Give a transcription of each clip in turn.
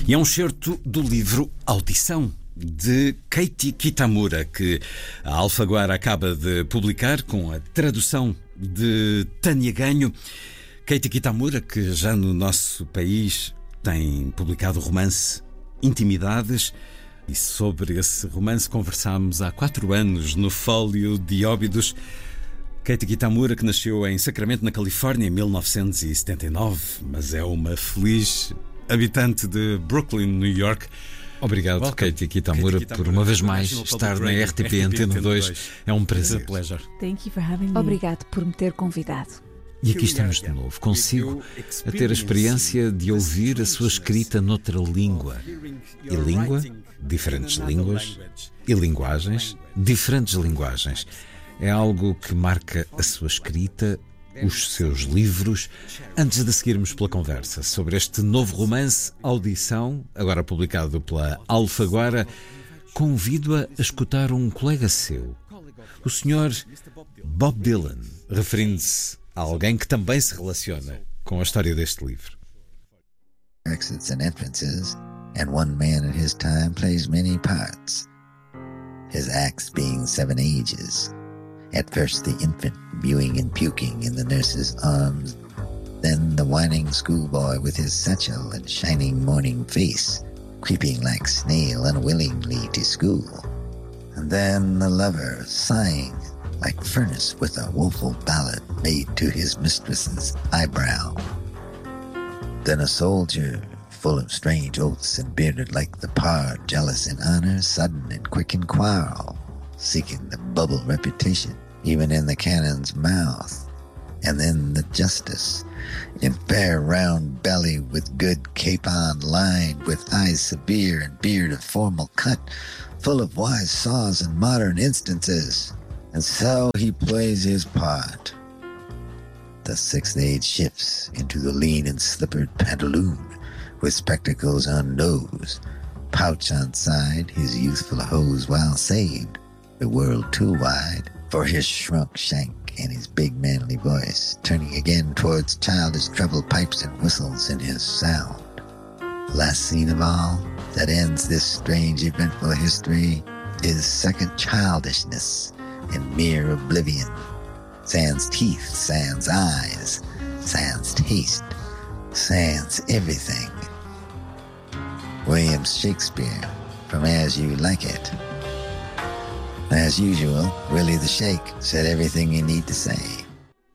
E é um excerto do livro Audição, de Keiti Kitamura, que a Alfaguara acaba de publicar com a tradução de Tânia Ganho. Keiti Kitamura, que já no nosso país tem publicado o romance Intimidades, e sobre esse romance conversámos há 4 anos no Fólio de Óbidos. Keiti Kitamura, que nasceu em Sacramento, na Califórnia, em 1979, mas é uma feliz habitante de Brooklyn, New York. Obrigado, Keiti Kitamura, por uma vez mais estar na RTP Antena 2. É um prazer. Obrigado por me ter convidado. E aqui estamos de novo, consigo a ter a experiência de ouvir a sua escrita noutra língua. E língua, diferentes línguas, e linguagens, diferentes linguagens. É algo que marca a sua escrita, os seus livros. Antes de seguirmos pela conversa sobre este novo romance, Audição, agora publicado pela Alfaguara, convido-a a escutar um colega seu, o Sr. Bob Dylan, referindo-se a alguém que também se relaciona com a história deste livro. Exits and entrances, and one man at his time plays many parts. His acts being 7 ages. At first the infant mewing and puking in the nurse's arms, then the whining schoolboy with his satchel and shining morning face, creeping like snail unwillingly to school, and then the lover sighing like furnace with a woeful ballad made to his mistress's eyebrow. Then a soldier, full of strange oaths and bearded like the pard, jealous in honor, sudden and quick in quarrel, seeking the bubble reputation even in the cannon's mouth. And then the justice, in fair round belly with good capon lined, with eyes severe and beard of formal cut, full of wise saws and modern instances. And so he plays his part. The 6th age shifts into the lean and slippered pantaloon, with spectacles on nose, pouch on side, his youthful hose well saved, the world too wide for his shrunk shank and his big manly voice, turning again towards childish treble pipes and whistles in his sound. Last scene of all, that ends this strange eventful history, is second childishness in mere oblivion. Sans teeth, sans eyes, sans taste, sans everything. William Shakespeare, from As You Like It. As usual, Willie the Shake said everything you need to say.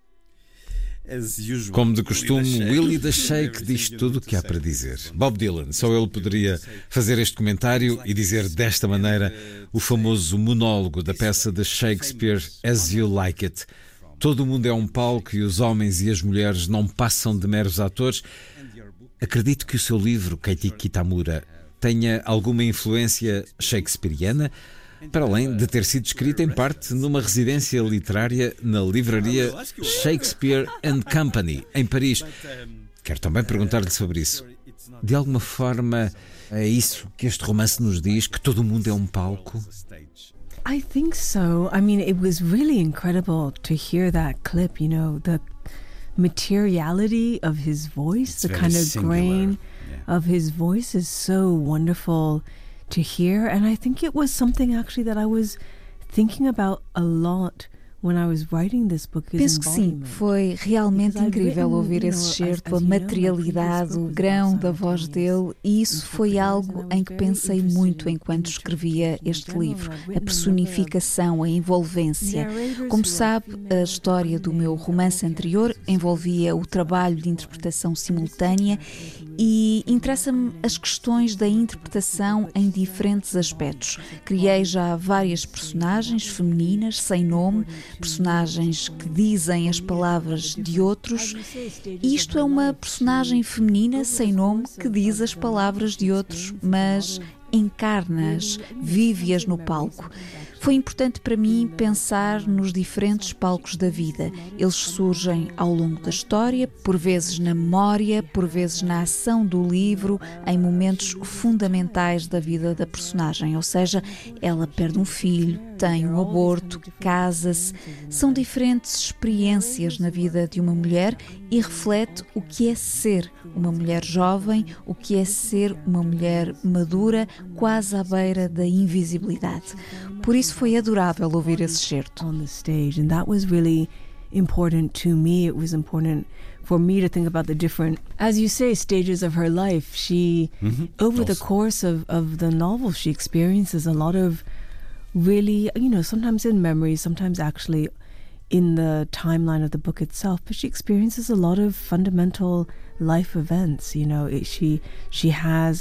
Como de costume, Willie the Shake diz tudo o que há para dizer. Bob Dylan, só ele poderia fazer este comentário e dizer desta maneira o famoso monólogo da peça de Shakespeare, As You Like It. Todo o mundo é um palco e os homens e as mulheres não passam de meros atores. Acredito que o seu livro, Keiti Kitamura, tenha alguma influência shakespeariana, para além de ter sido escrita em parte numa residência literária na livraria Shakespeare and Company, em Paris. Quero também perguntar-lhe sobre isso. De alguma forma, é isso que este romance nos diz, que todo o mundo é um palco? I think so. I mean, it was really incredible to hear that clip, you know, the materiality of his voice, the kind of singular grain of his voice is so wonderful to hear. And I think it was something actually that I was thinking about a lot when I was writing this book. Penso que sim, foi realmente incrível ouvir esse excerto, a materialidade, o grão da voz dele, e isso foi algo em que pensei muito enquanto escrevia este livro, a personificação, a envolvência. Como sabe, a história do meu romance anterior envolvia o trabalho de interpretação simultânea e interessa-me as questões da interpretação em diferentes aspectos. Criei já várias personagens femininas, sem nome, personagens que dizem as palavras de outros, e isto é uma personagem feminina sem nome que diz as palavras de outros, mas encarna-as, vive-as no palco. Foi importante para mim pensar nos diferentes palcos da vida. Eles surgem ao longo da história, por vezes na memória, por vezes na ação do livro, em momentos fundamentais da vida da personagem. Ou seja, ela perde um filho, tem um aborto, casa-se. São diferentes experiências na vida de uma mulher e reflete o que é ser uma mulher jovem, o que é ser uma mulher madura, quase à beira da invisibilidade. Por isso foi adorável ouvir esse excerto. On the stage, and that was really important to me. It was important for me to think about the different, as you say, stages of her life. She, over the course of the novel, she experiences a lot of really, sometimes in memory, sometimes actually in the timeline of the book itself, but she experiences a lot of fundamental life events. She has,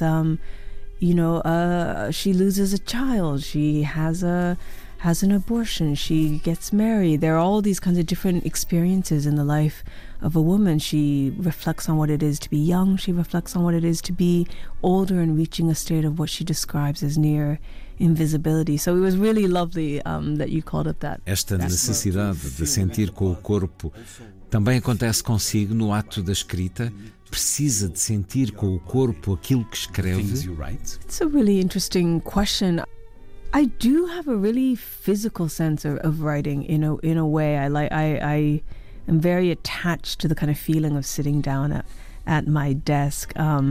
she loses a child, she has an abortion, she gets married. There are all these kinds of different experiences in the life of a woman. She reflects on what it is to be young, she reflects on what it is to be older and reaching a state of what she describes as near invisibility. So it was really lovely that you called it that. Esta necessidade de sentir com o corpo também acontece consigo no ato da escrita? Precisa de sentir com o corpo aquilo que escreve? It's a really interesting question. I do have a really physical sense of writing in a way. I am very attached to the kind of feeling of sitting down at my desk,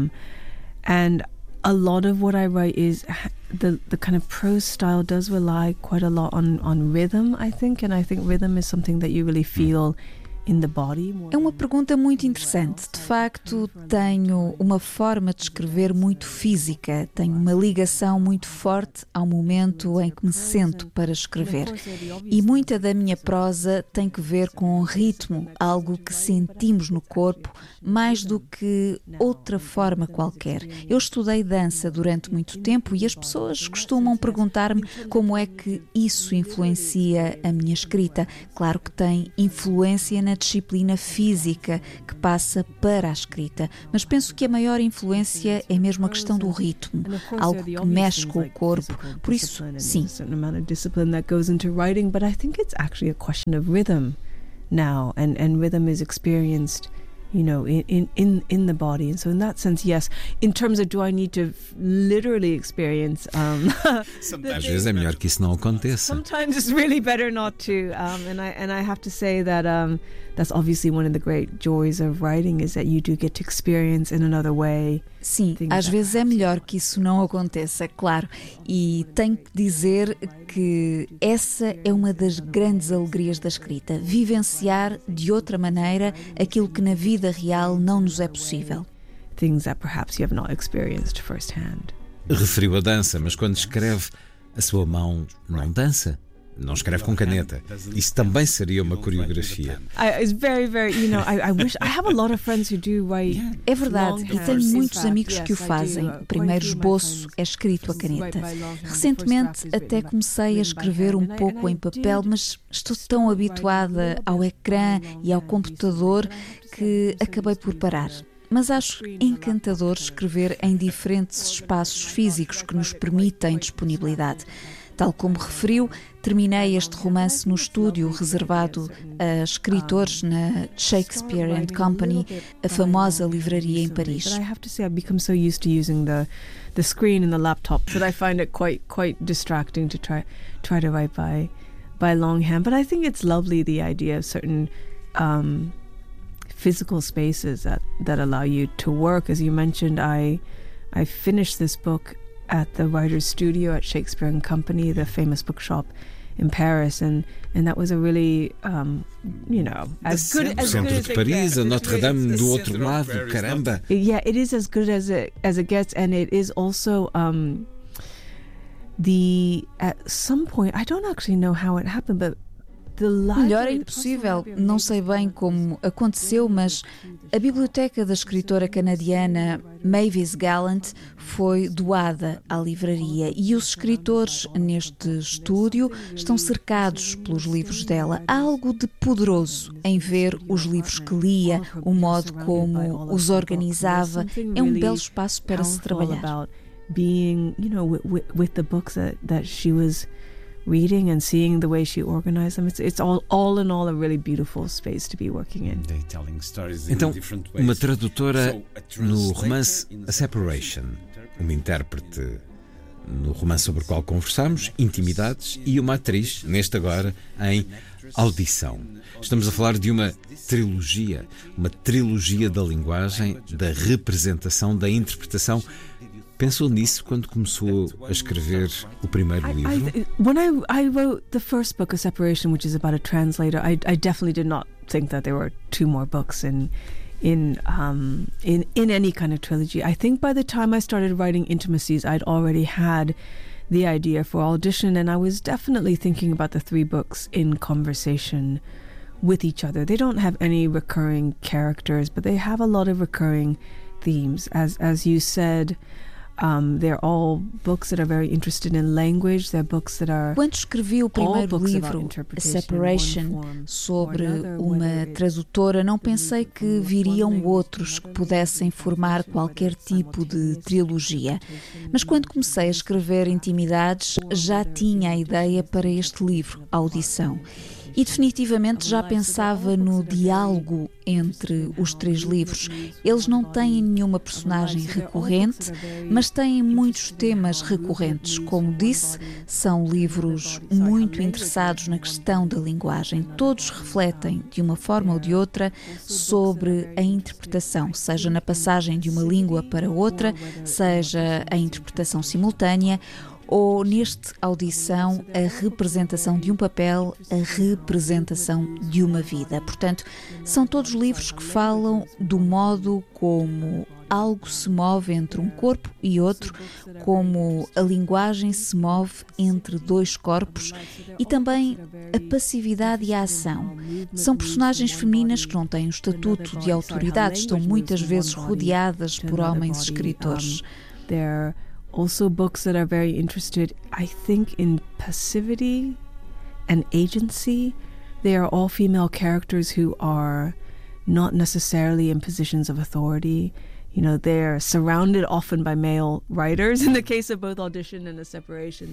and a lot of what I write is the kind of prose style does rely quite a lot on rhythm, I think, and I think rhythm is something that you really feel in the body. É uma pergunta muito interessante. De facto, tenho uma forma de escrever muito física, tenho uma ligação muito forte ao momento em que me sento para escrever. E muita da minha prosa tem que ver com o ritmo, algo que sentimos no corpo, mais do que outra forma qualquer. Eu estudei dança durante muito tempo e as pessoas costumam perguntar-me como é que isso influencia a minha escrita. Claro que tem influência na disciplina física que passa para a escrita, mas penso que a maior influência é mesmo a questão do ritmo, algo que mexe com o corpo. Por isso, sim. But I think it's actually a question of rhythm now, and rhythm is experienced in the body. And so in that sense, yes. In terms of do I need to literally experience às vezes é melhor que isso não aconteça. Sometimes it's really better not to. And I have to say that that's obviously one of the great joys of writing, is that you do get to experience in another way. Sim, às vezes é melhor que isso não aconteça, claro. E tenho que dizer que essa é uma das grandes alegrias da escrita, vivenciar de outra maneira aquilo que na vida real não nos é possível. Things that perhaps you have not experienced firsthand. Referiu a dança, mas quando escreve, a sua mão não dança. Não escreve com caneta. Isso também seria uma coreografia. It's very, very, I wish I have a lot of friends who do write. É verdade, e tenho muitos amigos que o fazem. O primeiro esboço é escrito a caneta. Recentemente até comecei a escrever um pouco em papel, mas estou tão habituada ao ecrã e ao computador que acabei por parar. Mas acho encantador escrever em diferentes espaços físicos que nos permitem disponibilidade. Tal como referiu, terminei este romance no estúdio reservado a escritores na Shakespeare and Company, a famosa livraria em Paris. But I have to say I've become so used to using the screen and the laptop that I find it quite distracting to try to write by longhand. But I think it's lovely, the idea of certain physical spaces that allow you to work. As you mentioned, I finished this book at the Writer's Studio at Shakespeare and Company, the famous bookshop in Paris, and that was a really, as good as Centro de Paris, a Notre Dame do outro lado, caramba. Yeah, it is as good as it gets, and it is also at some point, I don't actually know how it happened, but Melhor é impossível, não sei bem como aconteceu, mas a biblioteca da escritora canadiana Mavis Gallant foi doada à livraria e os escritores neste estúdio estão cercados pelos livros dela. Há algo de poderoso em ver os livros que lia, o modo como os organizava. É um belo espaço para se trabalhar. Being, with the books that she was reading and seeing the way she organized them. It's all in all a really beautiful space to be working in. Então, uma tradutora no romance A Separation, uma intérprete no romance sobre o qual conversamos, Intimidades, e uma atriz, neste agora, em Audição. Estamos a falar de uma trilogia da linguagem, da representação, da interpretação. Pensou nisso quando começou a escrever o primeiro livro? When I wrote the first book, A Separation, which is about a translator, I definitely did not think that there were two more books in any kind of trilogy. I think by the time I started writing Intimacies, I'd already had the idea for Audition, and I was definitely thinking about the three books in conversation with each other. They don't have any recurring characters, but they have a lot of recurring themes. As you said, they're all books that are very interested in language. They're books that are. Quando escrevi o primeiro livro, A Separation, sobre uma tradutora, não pensei que viriam outros que pudessem formar qualquer tipo de trilogia. Mas quando comecei a escrever Intimidades, já tinha a ideia para este livro, Audição. E definitivamente já pensava no diálogo entre os três livros. Eles não têm nenhuma personagem recorrente, mas têm muitos temas recorrentes. Como disse, são livros muito interessados na questão da linguagem. Todos refletem, de uma forma ou de outra, sobre a interpretação, seja na passagem de uma língua para outra, seja a interpretação simultânea, ou neste Audição, a representação de um papel, a representação de uma vida. Portanto, são todos livros que falam do modo como algo se move entre um corpo e outro, como a linguagem se move entre dois corpos e também a passividade e a ação. São personagens femininas que não têm o estatuto de autoridade, estão muitas vezes rodeadas por homens escritores. Also books that are very interested, I think, in passivity and agency. They are all female characters who are not necessarily in positions of authority. You know, they're surrounded often by male writers. In the case of both Audition and A Separation,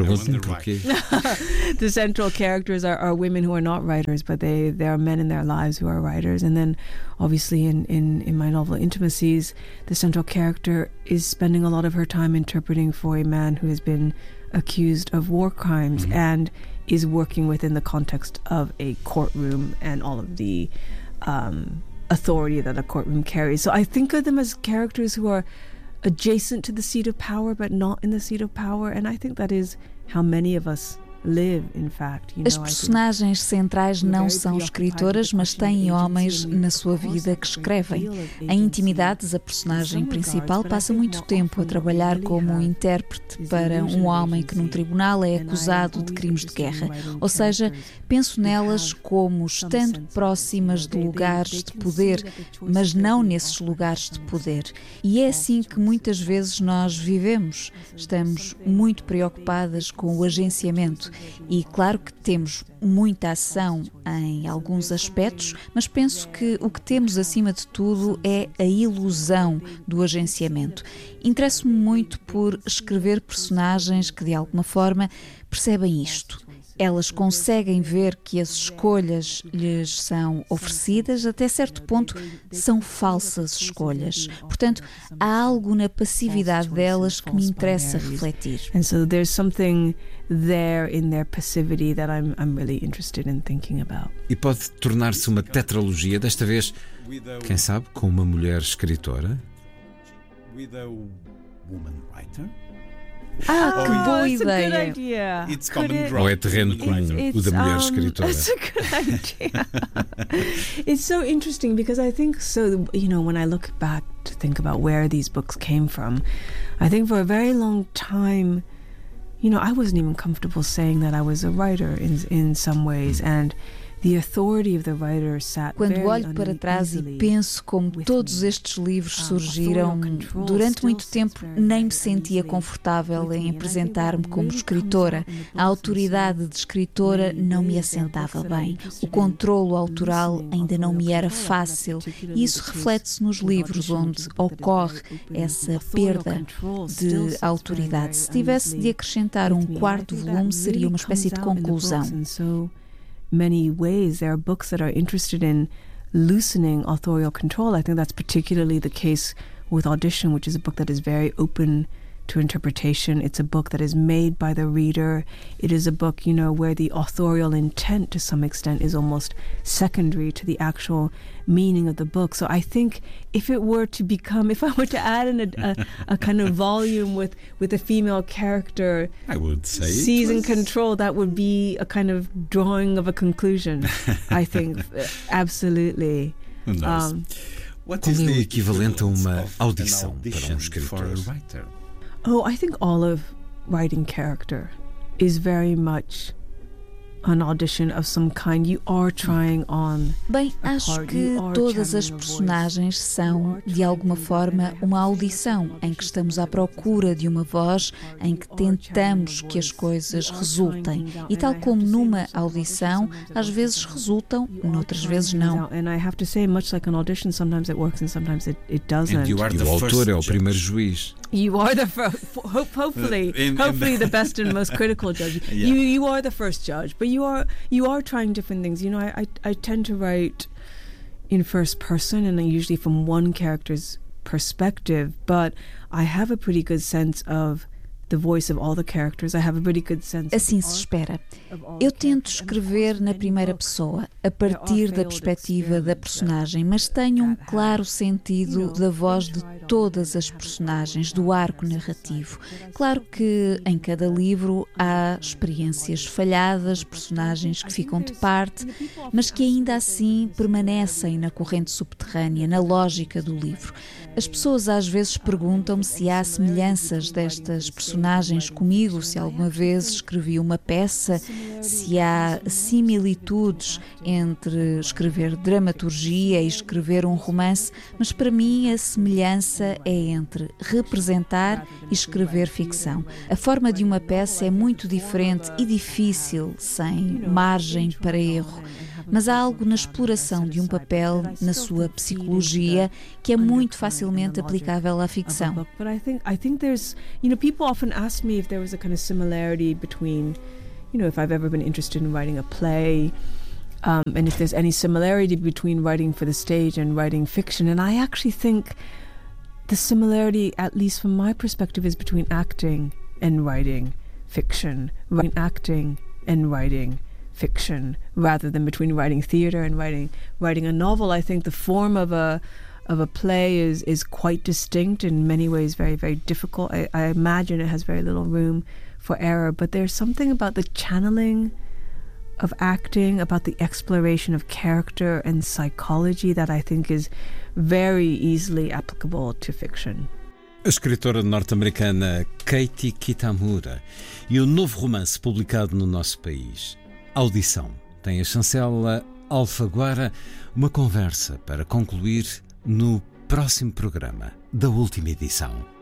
the central characters are women who are not writers, but there are men in their lives who are writers. And then, obviously, in my novel Intimacies, the central character is spending a lot of her time interpreting for a man who has been accused of war crimes and is working within the context of a courtroom and all of the authority that a courtroom carries. So I think of them as characters who are adjacent to the seat of power but not in the seat of power, and I think that is how many of us live, in fact. As personagens centrais não são escritoras, mas têm homens na sua vida que escrevem. Em Intimidades, a personagem principal passa muito tempo a trabalhar como intérprete para um homem que num tribunal é acusado de crimes de guerra. Ou seja, penso nelas como estando próximas de lugares de poder, mas não nesses lugares de poder. E é assim que muitas vezes nós vivemos. Estamos muito preocupadas com o agenciamento. E claro que temos muita ação em alguns aspectos, mas penso que o que temos acima de tudo é a ilusão do agenciamento. Interesso-me muito por escrever personagens que de alguma forma percebem isto. Elas conseguem ver que as escolhas lhes são oferecidas, até certo ponto são falsas escolhas. Portanto, há algo na passividade delas que me interessa refletir. And so there's something there in their passivity that I'm really interested in thinking about. E pode tornar-se uma tetralogia, desta vez, quem sabe, com uma mulher escritora? With a woman writer? Que boa ideia! Ou é terreno comum o da mulher escritora? That's a good idea. It's so interesting because I think so, when I look back to think about where these books came from, I think for a very long time, I wasn't even comfortable saying that I was a writer in some ways, and Quando olho para trás e penso como todos estes livros surgiram, durante muito tempo nem me sentia confortável em apresentar-me como escritora. A autoridade de escritora não me assentava bem. O controlo autoral ainda não me era fácil. E isso reflete-se nos livros onde ocorre essa perda de autoridade. Se tivesse de acrescentar um quarto volume, seria uma espécie de conclusão. Many ways there are books that are interested in loosening authorial control. I think that's particularly the case with Audition, which is a book that is very open to interpretation. It's a book that is made by the reader. It is a book, where the authorial intent to some extent is almost secondary to the actual meaning of the book. So I think if I were to add in a kind of volume with a female character, I would say seizing control, that would be a kind of drawing of a conclusion, I think. Absolutely. Qual é o equivalente a uma audição para escritor? I think all of writing character is very much an audition of some kind. You are trying on. Bem, acho que todas as personagens são, de alguma forma, uma audição em que estamos à procura de uma voz, em que tentamos que as coisas resultem. E tal como numa audição, às vezes resultam, noutras vezes não. And I have to say, much like an audition, sometimes it works and sometimes it doesn't. E o autor é o primeiro juiz. You are the first, hopefully the best and most critical judge. Yeah. You are the first judge, but you are trying different things. I tend to write in first person, and usually from one character's perspective. But I have a pretty good sense of the voice of all the characters. I have a pretty good sense. Assim se espera. Eu tento escrever na primeira pessoa, a partir da perspectiva da personagem, mas tenho um claro sentido da voz de todas as personagens, do arco narrativo. Claro que em cada livro há experiências falhadas, personagens que ficam de parte, mas que ainda assim permanecem na corrente subterrânea, na lógica do livro. As pessoas às vezes perguntam-me se há semelhanças destas personagens comigo, se alguma vez escrevi uma peça, se há similitudes entre escrever dramaturgia e escrever um romance, mas para mim a semelhança é entre representar e escrever ficção. A forma de uma peça é muito diferente e difícil, sem margem para erro. Mas há algo na exploração de um papel, na sua psicologia, que é muito facilmente aplicável à ficção. But I think there's, people often ask me if there was a kind of similarity between, if I've ever been interested in writing a play, and if there's any similarity between writing for the stage and writing fiction. And I actually think the similarity, at least from my perspective, is between acting and writing fiction, acting and writing fiction, rather than between writing theatre and writing a novel. I think the form of a play is quite distinct, in many ways very, very difficult. I imagine it has very little room for error, but there's something about the channeling of acting, about the exploration of character and psychology that I think is very easily applicable to fiction. A escritora norte-americana Katie Kitamura e o novo romance publicado no nosso país, Audição, tem a chancela Alfaguara, uma conversa para concluir no próximo programa da última edição.